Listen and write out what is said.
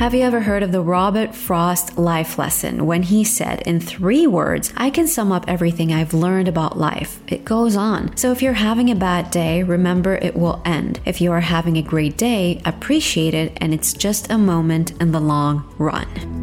Have you ever heard of the Robert Frost life lesson when he said, in 3 words, I can sum up everything I've learned about life. It goes on. So if you're having a bad day, remember it will end. If you are having a great day, appreciate it, and it's just a moment in the long run.